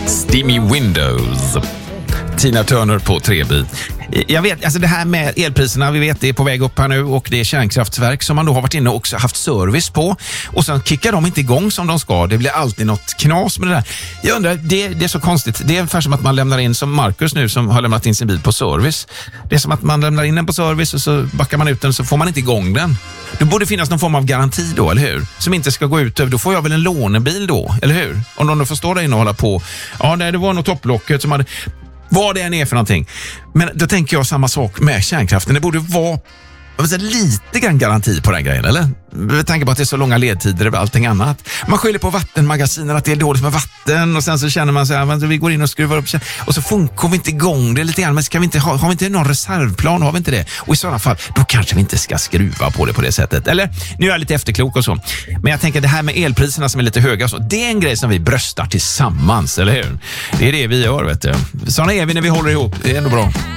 Steamy Windows. Tina Turner på 3-bit. Jag vet, alltså det här med elpriserna, vi vet det är på väg upp här nu och det är kärnkraftverk som man då har varit inne och också haft service på och sen kickar de inte igång som de ska. Det blir alltid något knas med det där. Jag undrar, det är så konstigt. Det är ungefär som att man lämnar in, som Marcus nu som har lämnat in sin bil på service. Det är som att man lämnar in den på service och så backar man ut den så får man inte igång den. Det borde finnas någon form av garanti då, eller hur? Som inte ska gå ut över, då får jag väl en lånebil då, eller hur? Om de då får stå där inne och hålla på. Ja, nej, det var nog topplocket som hade... Vad det än är för någonting. Men då tänker jag samma sak med kärnkraften. Det borde vara lite grann garanti på den grejen, eller? Jag tänker på att det är så långa ledtider och allting annat. Man skyller på vattenmagasinen att det är dåligt med vatten och sen så känner man så här, vi går in och skruvar upp och så kommer vi inte igång det lite grann. Men ska vi inte har vi inte någon reservplan, har vi inte det? Och i sådana fall, då kanske vi inte ska skruva på det på det sättet. Eller, nu är jag lite efterklok och så. Men jag tänker det här med elpriserna som är lite höga och så, det är en grej som vi bröstar tillsammans, eller hur? Det är det vi gör, vet du. Såna är vi när vi håller ihop, det är ändå bra.